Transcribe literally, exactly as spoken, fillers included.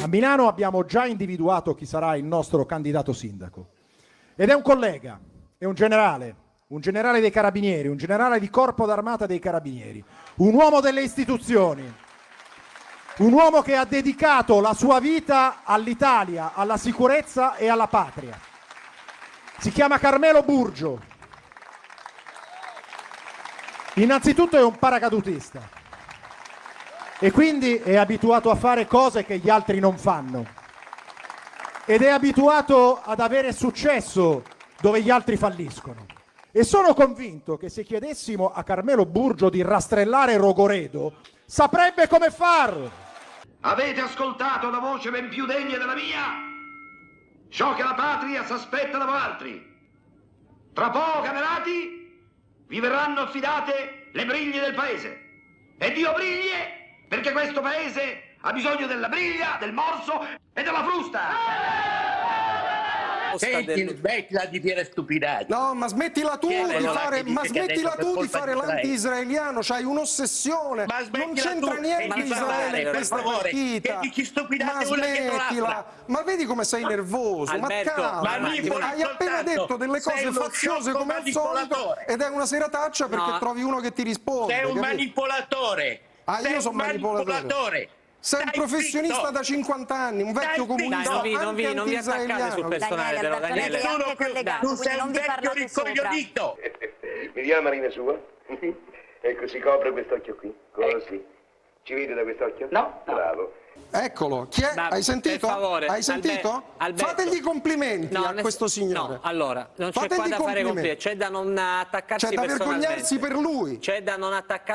A Milano abbiamo già individuato chi sarà il nostro candidato sindaco ed è un collega, è un generale, un generale dei carabinieri, un generale di corpo d'armata dei carabinieri, un uomo delle istituzioni, un uomo che ha dedicato la sua vita all'Italia, alla sicurezza e alla patria. Si chiama Carmelo Burgio. Innanzitutto è un paracadutista e quindi è abituato a fare cose che gli altri non fanno ed è abituato ad avere successo dove gli altri falliscono. E sono convinto che se chiedessimo a Carmelo Burgio di rastrellare Rogoredo, saprebbe come farlo. Avete ascoltato la voce ben più degna della mia? Ciò che la patria si aspetta da voi altri. Tra poco, camerati, vi verranno affidate le briglie del paese. E Dio briglie, perché questo paese ha bisogno della briglia, del morso e della frusta. Senti, smettila di dire stupidate. No, ma smettila tu Chi è di quello là fare, che ma dice che smettila adesso per tu di colpa fare di Israele? l'anti-israeliano, c'hai un'ossessione. Ma Non smettila c'entra tu niente di Israele parlare, in per questa favore, partita. che dici stupidate Ma una dietro smettila. l'altra. Ma vedi come sei nervoso, Alberto, ma calma. ma mi vuoi Hai appena soltanto, detto delle sei cose uno faziose sciocco come al solito manipolatore. ed è una serataccia perché No. trovi uno che ti risponde. Sei un capito? manipolatore. Ah, io Sei sono un manipolatore. manipolatore. Sei un Stai professionista zitto. da cinquanta anni, un vecchio Dai, Dai, comunista non vi, non vi, non vi attaccate anti-israeliano. sul personale, Daniele, però, Alberto, Daniele. lei è Nessuno anche più. collegato, Tu quindi sei non un vi vecchio parlate sopra. ricoglionito. Mi dia la manina sua? Ecco, si copre quest'occhio qui, così. Ci vede da quest'occhio? No, no. Bravo. Eccolo, chi è? Ma, Hai sentito? per favore, Hai sentito? Albe- Alberto. Fategli complimenti No, a ness- questo signore. No, allora, non c'è Fategli qua da fare complimenti. complimenti, c'è da non attaccarsi C'è da personalmente. vergognarsi per lui. C'è da non attaccarsi